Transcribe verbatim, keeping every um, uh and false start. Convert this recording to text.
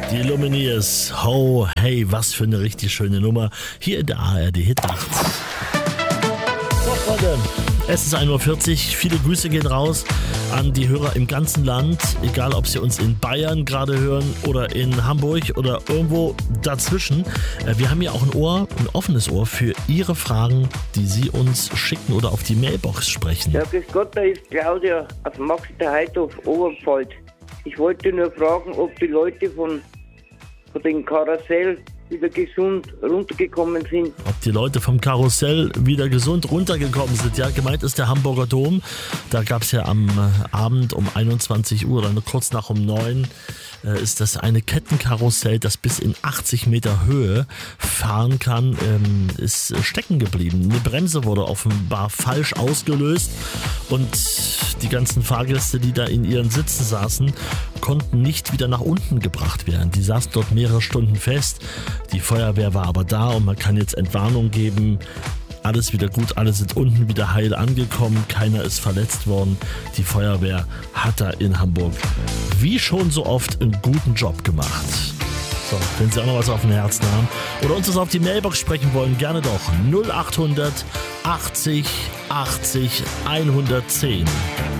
Die Lumineers. Ho, hey, was für eine richtig schöne Nummer. Hier in der A R D Hitnacht. So, Freunde, es ist ein Uhr vierzig. Viele Grüße gehen raus an die Hörer im ganzen Land. Egal, ob sie uns in Bayern gerade hören oder in Hamburg oder irgendwo dazwischen. Wir haben ja auch ein Ohr, ein offenes Ohr für Ihre Fragen, die Sie uns schicken oder auf die Mailbox sprechen. Ja, grüß Gott, da ist Claudia aus Maxi der Heidhof, Oberpfalz. Ich wollte nur fragen, ob die Leute von, von dem Karussell wieder gesund runtergekommen sind. Ob die Leute vom Karussell wieder gesund runtergekommen sind. Ja, gemeint ist der Hamburger Dom. Da gab es ja am Abend um einundzwanzig Uhr oder kurz nach um neun äh, ist das eine Kettenkarussell, das bis in achtzig Meter Höhe fahren kann, ähm, ist stecken geblieben. Eine Bremse wurde offenbar falsch ausgelöst und die ganzen Fahrgäste, die da in ihren Sitzen saßen, konnten nicht wieder nach unten gebracht werden. Die saßen dort mehrere Stunden fest. Die Feuerwehr war aber da und man kann jetzt Entwarnung geben. Alles wieder gut, alle sind unten wieder heil angekommen, keiner ist verletzt worden. Die Feuerwehr hat da in Hamburg wie schon so oft einen guten Job gemacht. So, wenn Sie auch noch was auf dem Herzen haben oder uns das auf die Mailbox sprechen wollen, gerne doch null acht hundert achtzig achtzig hundertzehn.